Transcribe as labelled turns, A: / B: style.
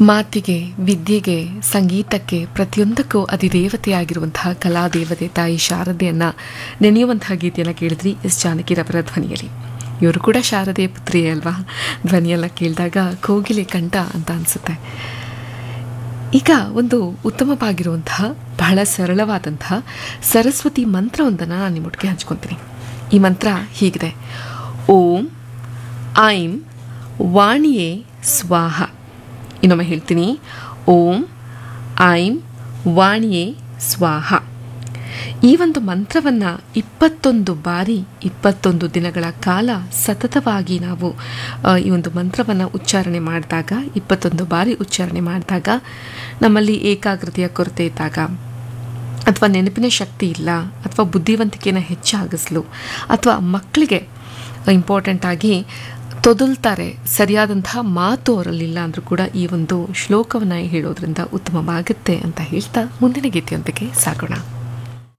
A: ಮಾತಿಗೆ, ವಿದ್ಯೆಗೆ, ಸಂಗೀತಕ್ಕೆ ಪ್ರತಿಯೊಂದಕ್ಕೂ ಅಧಿದೇವತೆಯಾಗಿರುವಂತಹ ಕಲಾದೇವತೆ ತಾಯಿ ಶಾರದೆಯನ್ನು ನೆನೆಯುವಂತಹ ಗೀತೆಯನ್ನು ಕೇಳಿದ್ರಿ ಎಸ್ ಜಾನಕಿರವರ ಧ್ವನಿಯಲ್ಲಿ. ಇವರು ಕೂಡ ಶಾರದೆಯ ಪುತ್ರಿಯೇ ಅಲ್ವಾ? ಧ್ವನಿಯೆಲ್ಲ ಕೇಳಿದಾಗ ಕೋಗಿಲೆ ಕಂಠ ಅಂತ ಅನಿಸುತ್ತೆ. ಈಗ ಒಂದು ಉತ್ತಮವಾಗಿರುವಂತಹ ಬಹಳ ಸರಳವಾದಂತಹ ಸರಸ್ವತಿ ಮಂತ್ರವೊಂದನ್ನು ನಾನು ನಿಮ್ಮೊಟ್ಟಿಗೆ ಹಂಚ್ಕೊತೀನಿ. ಈ ಮಂತ್ರ ಹೀಗಿದೆ: ಓಂ ಐಂ ವಾಣಿಯೇ ಸ್ವಾಹ. ಇನ್ನೊಮ್ಮೆ ಹೇಳ್ತೀನಿ: ಓಂ ಐಂ ವಾಣಿಯೇ ಸ್ವಾಹ. ಈ ಒಂದು ಮಂತ್ರವನ್ನು 21 ಬಾರಿ 21 ದಿನಗಳ ಕಾಲ ಸತತವಾಗಿ ನಾವು ಈ ಒಂದು ಮಂತ್ರವನ್ನು ಉಚ್ಚಾರಣೆ ಮಾಡಿದಾಗ, 21 ಬಾರಿ ಉಚ್ಚಾರಣೆ ಮಾಡಿದಾಗ, ನಮ್ಮಲ್ಲಿ ಏಕಾಗ್ರತೆಯ ಕೊರತೆ ಇದ್ದಾಗ, ಅಥವಾ ನೆನಪಿನ ಶಕ್ತಿ ಇಲ್ಲ, ಅಥವಾ ಬುದ್ಧಿವಂತಿಕೆಯನ್ನು ಹೆಚ್ಚಾಗಿಸಲು, ಅಥವಾ ಮಕ್ಕಳಿಗೆ ಇಂಪಾರ್ಟೆಂಟ್ ಆಗಿ ತೊದಲ್ತಾರೆ, ಸರಿಯಾದಂತಹ ಮಾತು ಅವರಲ್ಲಿಲ್ಲ ಅಂದರೂ ಕೂಡ ಈ ಒಂದು ಶ್ಲೋಕವನ್ನು ಹೇಳೋದ್ರಿಂದ ಉತ್ತಮವಾಗುತ್ತೆ ಅಂತ ಹೇಳ್ತಾ ಮುಂದಿನ ಗೀತೆಯೊಂದಿಗೆ ಸಾಗೋಣ.